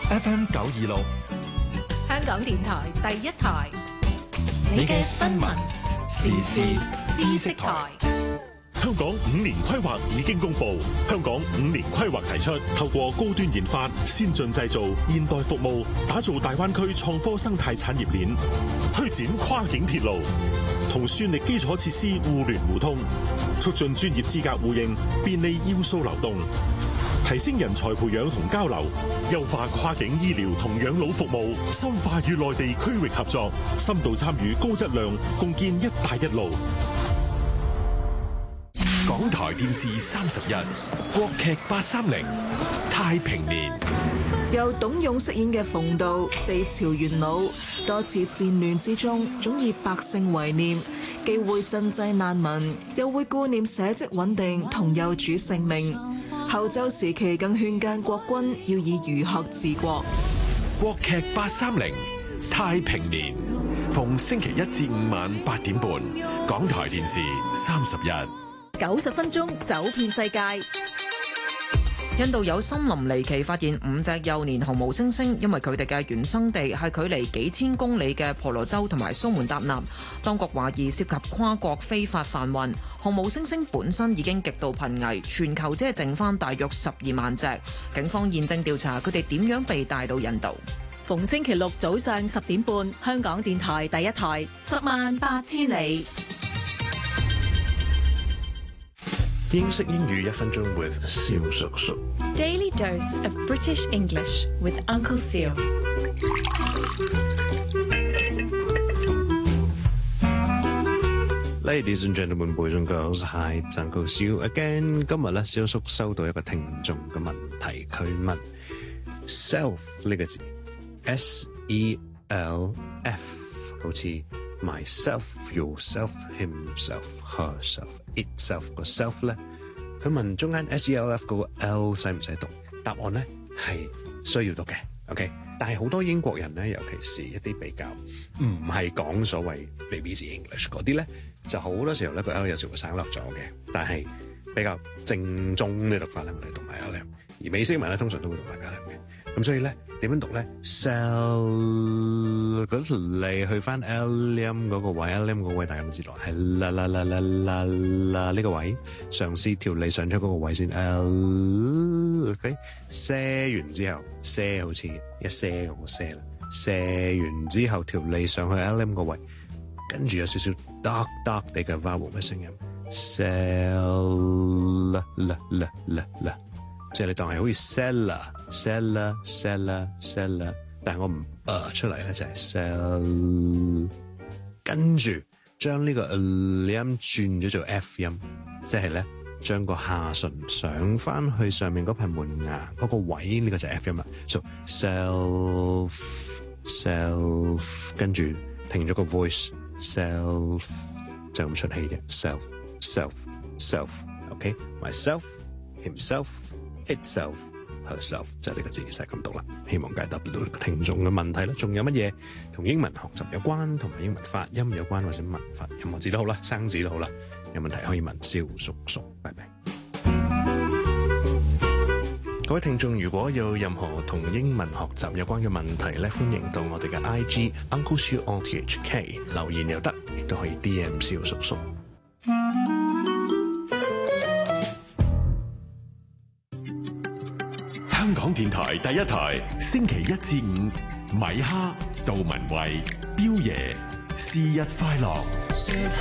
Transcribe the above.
FM 926， 香港電台第一台， 你嘅新聞時事知識台。 香港5年規劃已經公布，香港5年規劃提出，透過高端研發、先進製造、現代服務，打造大灣區創科生態產業鏈，推展跨境鐵路，同算力基礎設施互聯互通，促進專業資格互認，便利要素流動，提升人才培養同交流，優化跨境醫療同養老服務，深化與內地區域合作，深度參與高質量，共建一帶一路。 港台電視31，國劇830，太平年。 由董勇飾演嘅馮道，4朝元老，多次戰亂之中，總以百姓為念，既會賑濟難民，又會顧念社稷穩定同幼主性命。後周時期更勸諫國君要以儒學治國。 國劇830，太平年，逢星期1至5晚8點半，港台電視31。 90分鐘走遍世界。 印度有森林離奇發現5隻幼年紅毛猩猩，因為佢哋嘅原生地係距離幾千公里嘅婆羅洲同埋蘇門答臘，當局懷疑涉及跨國非法販運。紅毛猩猩本身已經極度瀕危，全球只係剩翻大約12萬隻。警方現正調查佢哋點樣被帶到印度。 逢星期六早上10點半，香港電台第一台，108000里。 英式英語1分鐘 with 蕭叔叔。 Daily dose of British English with Uncle Seal。 Ladies and gentlemen, boys and girls, hi, it's Uncle Seal again。今日咧，蕭叔收到一個聽眾嘅問題，佢問 self 呢個字 S-E-L-F 好似 myself, yourself, himself, herself, itself 個 self 咧，佢問中間 S-E-L-F 嗰個 L 使唔使讀？答案咧係需要讀嘅 ，OK。但係好多英國人咧，尤其是一啲比較唔係講所謂 BBC English 嗰啲咧，就好多時候咧個 L 有時會省略咗嘅。但係比較正宗嘅讀法咧，我哋讀埋 L， 而美式文咧通常都會讀埋 L 嘅。咁所以咧點樣讀咧 ？Cell 嗰條脷去翻 L 音嗰個位 ，L 音嗰個位大家都知道係啦呢個位，嘗試條脷上咗嗰個位先 L。OK， 射完之後，射好似一射咁個射啦。射完之後條脷上去 L 音個位，跟住有少少 dark 地嘅 vowel 嘅聲音 ，cell 啦。即係你當係好似 cellar， 但係我唔出嚟咧就係 cell， 跟住將呢個音轉咗做 F 音，即係咧將個下唇上翻去上面嗰排門牙嗰個位，呢個就係 F 音啦。So self， 跟住停咗個 voice， self 就咁出氣嘅 self，OK，myself，himself。itself、herself 就係呢個字，就係咁讀啦。希望解答到聽眾嘅問題啦。仲有乜嘢同英文學習有關，同埋英文發音有關，或者文法任何字都好啦，生字都好啦，有問題可以問蕭叔叔。拜拜。各位聽眾，如果有任何同英文學習有關嘅問題咧，歡迎到我哋嘅 IG Uncle Siu RTHK 留言又得，亦都可以 DM 蕭叔叔。 香港電台第一台，星期1至5，米哈、杜文慧、彪爺，是日快樂。